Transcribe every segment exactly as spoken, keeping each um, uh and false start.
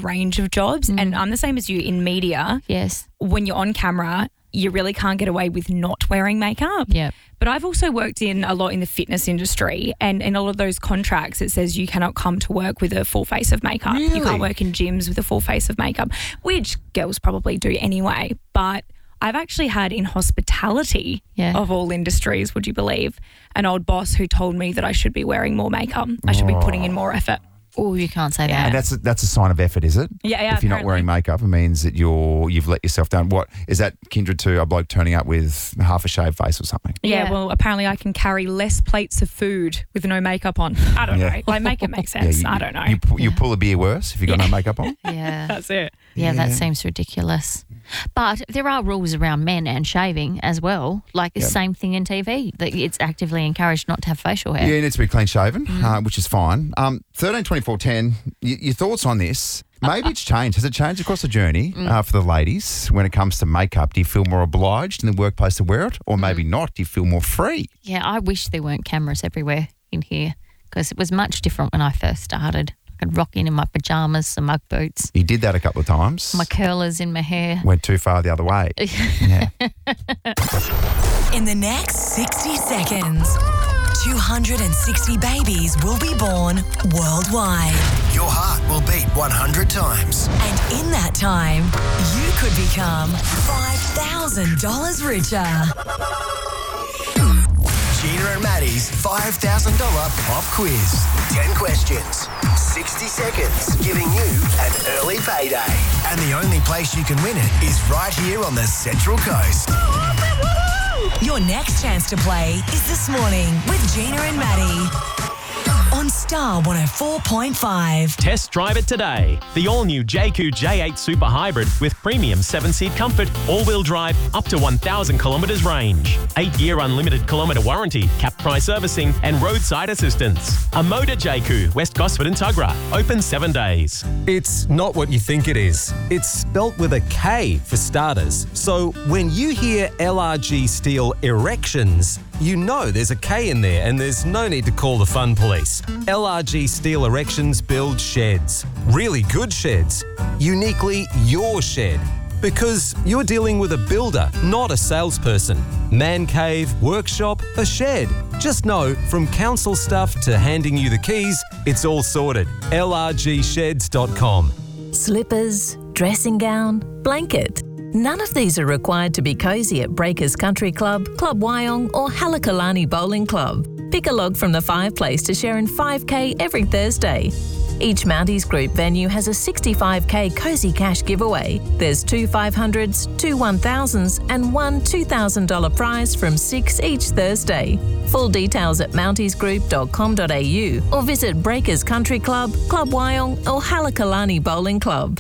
range of jobs. Mm. And I'm the same as you in media. Yes. When you're on camera, you really can't get away with not wearing makeup. Yeah. But I've also worked in a lot in the fitness industry, and in all of those contracts it says you cannot come to work with a full face of makeup. Really? You can't work in gyms with a full face of makeup, which girls probably do anyway. But I've actually had in hospitality, yeah. of all industries, would you believe, an old boss who told me that I should be wearing more makeup. I should be putting in more effort. Oh, you can't say Yeah. that. And that's a, that's a sign of effort, is it? Yeah, yeah. If you're not apparently. wearing makeup, it means that you're you've let yourself down. What is that kindred to a bloke turning up with half a shaved face or something? Yeah, Yeah. well, apparently I can carry less plates of food with no makeup on. I don't Yeah. know. Like, make it make sense. you, I don't know. You, pu- you pull a beer worse if you've got Yeah. no makeup on. Yeah. That's it. Yeah, that Yeah. seems ridiculous. But there are rules around men and shaving as well. Like the Yep. same thing in T V, that it's actively encouraged not to have facial hair. Yeah, it needs to be clean shaven, uh, which is fine. Um, thirteen twenty-four ten. Y- your thoughts on this? Maybe it's changed. Has it changed across the journey uh, for the ladies when it comes to makeup? Do you feel more obliged in the workplace to wear it, or maybe not? Do you feel more free? Yeah, I wish there weren't cameras everywhere in here because it was much different when I first started. I could rock in in my pajamas, some Ugg boots, You did that a couple of times. my curlers in my hair. Went too far the other way. Yeah. In the next sixty seconds, two hundred sixty babies will be born worldwide. Your heart will beat one hundred times. And in that time, you could become five thousand dollars richer. Gina and Maddie's five thousand dollars pop quiz. ten questions, sixty seconds, giving you an early payday. And the only place you can win it is right here on the Central Coast. Your next chance to play is this morning with Gina and Maddie on Star one oh four point five. Test drive it today. The all-new J Q J eight Super Hybrid with premium seven-seat comfort, all-wheel drive, up to one thousand kilometres range. eight-year unlimited kilometre warranty, cap price servicing and roadside assistance. A Motor J Q, West Gosford and Tuggerah. Open seven days. It's not what you think it is. It's spelt with a K for starters. So when you hear L R G Steel Erections, you know there's a K in there and there's no need to call the fun police. L R G Steel Erections build sheds. Really good sheds. Uniquely your shed. Because you're dealing with a builder, not a salesperson. Man cave, workshop, a shed. Just know, from council stuff to handing you the keys, it's all sorted. L R G sheds dot com. Slippers, dressing gown, blanket. None of these are required to be cosy at Breakers Country Club, Club Wyong or Halakalani Bowling Club. Pick a log from the fireplace to share in five K every Thursday. Each Mounties Group venue has a sixty-five K Cozy Cash giveaway. There's two five hundreds, two one thousands and one two thousand dollars prize from six each Thursday. Full details at mounties group dot com dot a u or visit Breakers Country Club, Club Wyong or Halakalani Bowling Club.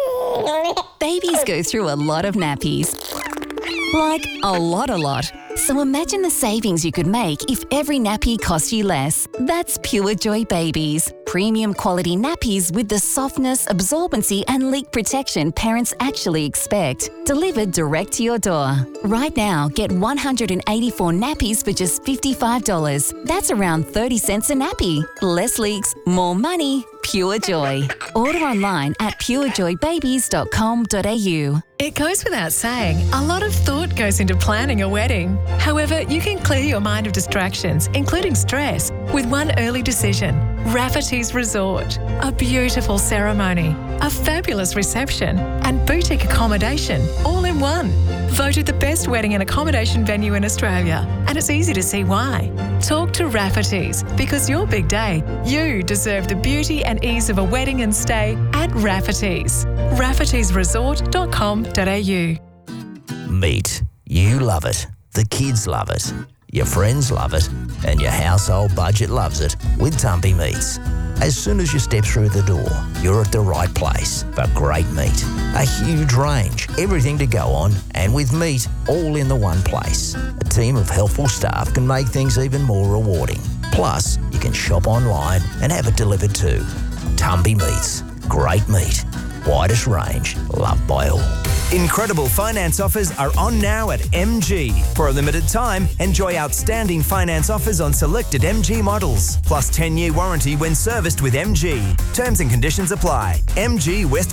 Babies go through a lot of nappies. Like, a lot, a lot. So imagine the savings you could make if every nappy cost you less. That's Pure Joy Babies. Premium quality nappies with the softness, absorbency and leak protection parents actually expect. Delivered direct to your door. Right now, get one hundred eighty-four nappies for just fifty-five dollars. That's around thirty cents a nappy. Less leaks, more money. Pure Joy. Order online at pure joy babies dot com dot a u. It goes without saying, a lot of thought goes into planning a wedding. However, you can clear your mind of distractions, including stress, with one early decision. Rafferty's Resort. A beautiful ceremony, a fabulous reception, and boutique accommodation, all in one. Voted the best wedding and accommodation venue in Australia, and it's easy to see why. Talk to Rafferty's, because your big day, you deserve the beauty and ease of a wedding and stay at Rafferty's. raffertys resort dot com dot a u. Meat. You love it. The kids love it. Your friends love it. And your household budget loves it with Tumpy Meats. As soon as you step through the door, you're at the right place for great meat. A huge range, everything to go on, and with meat all in the one place. A team of helpful staff can make things even more rewarding. Plus, you can shop online and have it delivered too. Tumpy Meats. Great meat. Widest range. Loved by all. Incredible finance offers are on now at M G. For a limited time, enjoy outstanding finance offers on selected M G models, plus ten-year warranty when serviced with M G. Terms and conditions apply. M G West